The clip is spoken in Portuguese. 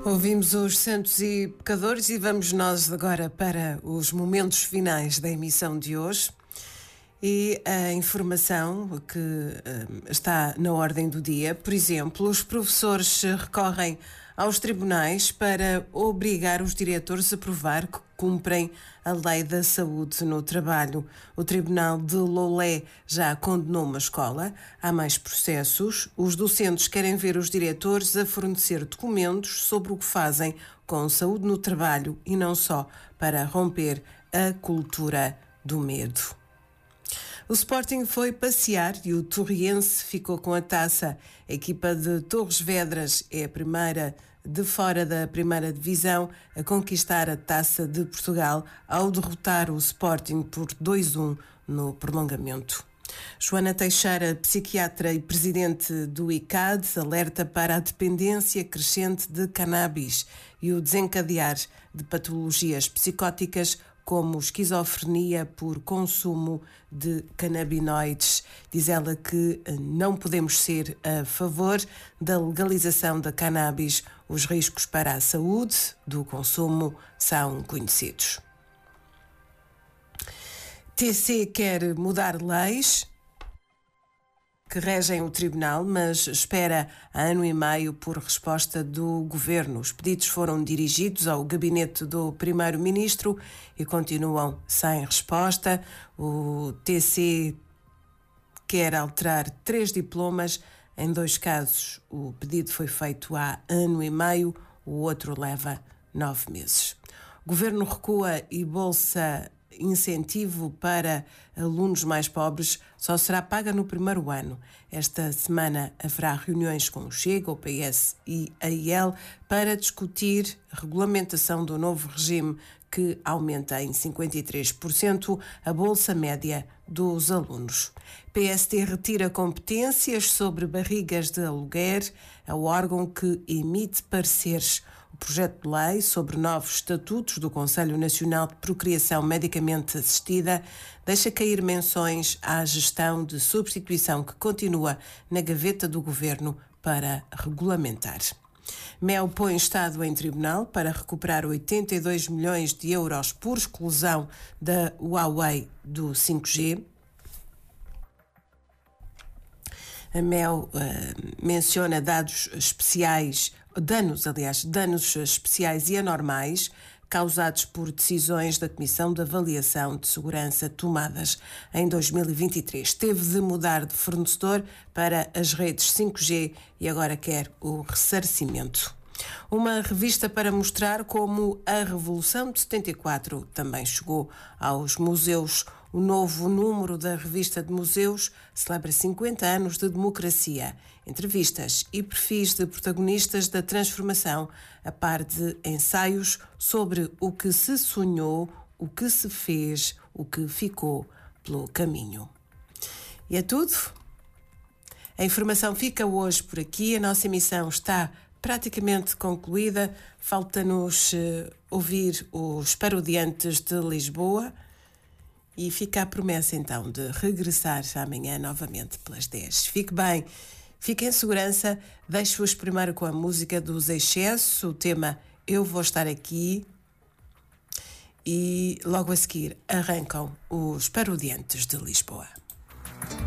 Ouvimos os Santos e Pecadores e vamos nós agora para os momentos finais da emissão de hoje. E a informação que está na ordem do dia, por exemplo, os professores recorrem aos tribunais para obrigar os diretores a provar que cumprem a lei da saúde no trabalho. O Tribunal de Loulé já condenou uma escola. Há mais processos. Os docentes querem ver os diretores a fornecer documentos sobre o que fazem com saúde no trabalho e não só, para romper a cultura do medo. O Sporting foi passear e o Torriense ficou com a taça. A equipa de Torres Vedras é a primeira de fora da primeira divisão a conquistar a Taça de Portugal ao derrotar o Sporting por 2-1 no prolongamento. Joana Teixeira, psiquiatra e presidente do ICAD, alerta para a dependência crescente de cannabis e o desencadear de patologias psicóticas como esquizofrenia por consumo de canabinoides. Diz ela que não podemos ser a favor da legalização da cannabis. Os riscos para a saúde do consumo são conhecidos. TC quer mudar leis que regem o tribunal, mas espera há ano e meio por resposta do governo. Os pedidos foram dirigidos ao gabinete do primeiro-ministro e continuam sem resposta. O TC quer alterar 3 diplomas. Em 2 casos, o pedido foi feito há ano e meio, o outro leva 9 meses. O governo recua e bolsa incentivo para alunos mais pobres só será paga no primeiro ano. Esta semana haverá reuniões com o Chega, o PS e a IEL para discutir a regulamentação do novo regime que aumenta em 53% a bolsa média dos alunos. PST retira competências sobre barrigas de aluguer ao órgão que emite pareceres. O projeto de lei sobre novos estatutos do Conselho Nacional de Procriação Medicamente Assistida deixa cair menções à gestão de substituição que continua na gaveta do Governo para regulamentar. Mel põe Estado em tribunal para recuperar 82 milhões de euros por exclusão da Huawei do 5G. A Mel menciona danos especiais e anormais causados por decisões da Comissão de Avaliação de Segurança tomadas em 2023. Teve de mudar de fornecedor para as redes 5G e agora quer o ressarcimento. Uma revista para mostrar como a Revolução de 74 também chegou aos museus. O novo número da revista de museus celebra 50 anos de democracia, entrevistas e perfis de protagonistas da transformação, a par de ensaios sobre o que se sonhou, o que se fez, o que ficou pelo caminho. E é tudo. A informação fica hoje por aqui. A nossa emissão está praticamente concluída. Falta-nos ouvir os Parodiantes de Lisboa e fica a promessa então de regressar amanhã novamente pelas 10. Fique bem, fique em segurança. Deixo-vos primeiro com a música dos Excessos, o tema Eu Vou Estar Aqui, e logo a seguir arrancam os Parodiantes de Lisboa.